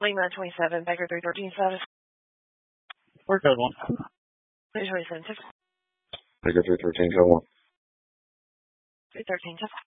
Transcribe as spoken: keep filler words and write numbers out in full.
Lima twenty-seven, Baker three thirteen status. Where code one? three twenty-seven, six. Baker three thirteen, code one. three thirteen, six.